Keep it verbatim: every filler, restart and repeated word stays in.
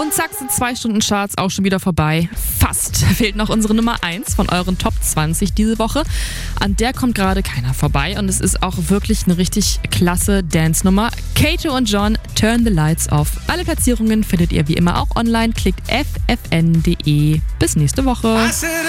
Und zack, sind zwei Stunden Charts auch schon wieder vorbei. Fast. Fehlt noch unsere Nummer eins von euren Top zwanzig diese Woche. An der kommt gerade keiner vorbei und es ist auch wirklich eine richtig klasse Dance-Nummer. Kato und John, Turn the Lights Off. Alle Platzierungen findet ihr wie immer auch online. Klickt f f n punkt d e. Bis nächste Woche.